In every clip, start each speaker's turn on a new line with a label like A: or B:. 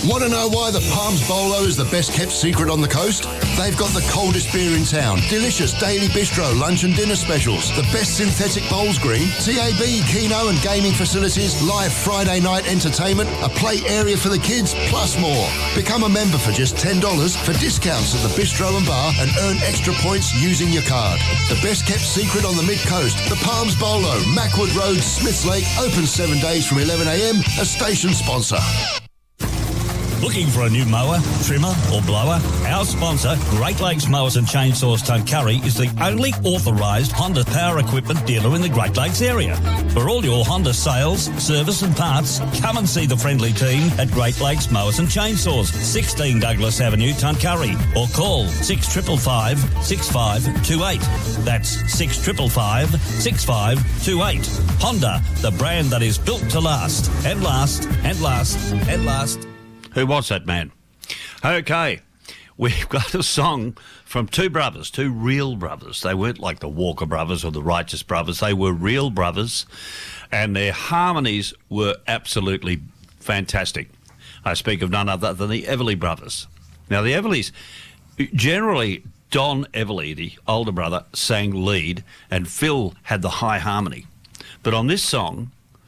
A: Want to know why the Palms Bolo is the best kept secret on the coast? They've got the coldest beer in town, delicious daily bistro lunch and dinner specials, the best synthetic bowls green, TAB, Keno and gaming facilities, live Friday night entertainment, a play area for the kids, plus more. Become a member for just $10 for discounts at the bistro and bar and earn extra points using your card. The best kept secret on the mid-coast, the Palms Bolo, Mackwood Road, Smiths Lake, open 7 days from 11 a.m, a station sponsor.
B: Looking for a new mower, trimmer or blower? Our sponsor, Great Lakes Mowers and Chainsaws Tuncurry, is the only authorised Honda power equipment dealer in the Great Lakes area. For all your Honda sales, service and parts, come and see the friendly team at Great Lakes Mowers and Chainsaws, 16 Douglas Avenue, Tuncurry, or call 6555 6528. That's 6555 6528. Honda, the brand that is built to last and last and last and last.
C: Who was that man? Okay, we've got a song from two brothers, two real brothers. They weren't like the Walker brothers or the Righteous brothers. They were real brothers, and their harmonies were absolutely fantastic. I speak of none other than the Everly brothers. Now, the Everlys, generally, Don Everly, the older brother, sang lead, and Phil had the high harmony. But on this song,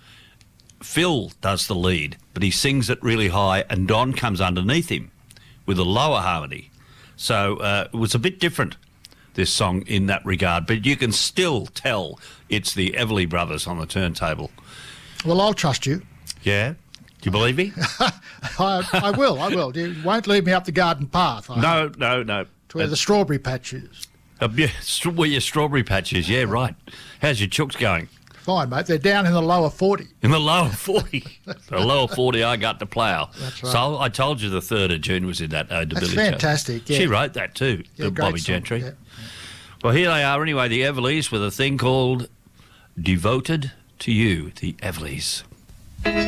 C: Phil does the lead, but he sings it really high, and Don comes underneath him with a lower harmony. So it was a bit different, this song, in that regard. But you can still tell it's the Everly brothers on the turntable.
D: Well, I'll trust you.
C: Yeah? Do you believe me?
D: I will. You won't lead me up the garden path.
C: No.
D: To where the strawberry patch is.
C: Yeah, where your strawberry patch is. Yeah, right. How's your chooks going?
D: Fine, mate. They're down in the lower 40.
C: In the lower 40? The lower 40 I got to plough.
D: That's right.
C: So I told you the 3rd of June was in that Ode to
D: That's
C: Billy
D: fantastic,
C: show.
D: yeah.
C: She wrote that too,
D: Yeah,
C: Bobby
D: song,
C: Gentry.
D: yeah.
C: Well, here they are anyway, the Everlys, with a thing called Devoted to You, the Everlys.